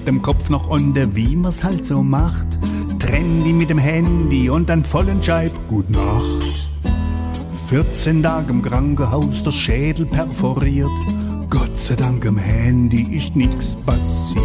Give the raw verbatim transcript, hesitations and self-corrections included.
mit dem Kopf noch unter, wie man's halt so macht. Trenn die mit dem Handy und dann vollen Scheib, gut Nacht. vierzehn Tage im Krankenhaus, der Schädel perforiert. Gott sei Dank am Handy ist nix passiert.